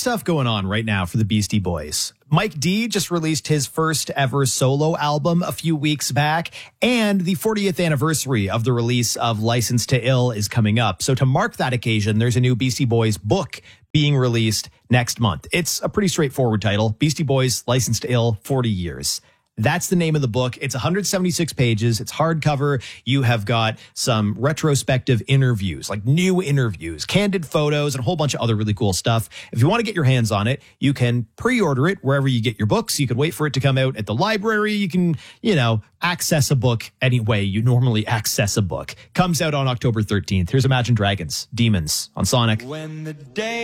stuff going on right now for the Beastie Boys. Mike D just released his first ever solo album a few weeks back, and the 40th anniversary of the release of License to Ill is coming up. So to mark that occasion, there's a new Beastie Boys book being released next month. It's a pretty straightforward title, Beastie Boys License to Ill 40 Years. That's the name of the book. It's 176 pages. It's hardcover. You have got some retrospective interviews, like new interviews, candid photos, and a whole bunch of other really cool stuff. If you want to get your hands on it, you can pre-order it wherever you get your books. You could wait for it to come out at the library. You can, access a book any way you normally access a book. Comes out on October 13th. Here's Imagine Dragons, Demons on Sonic. When the day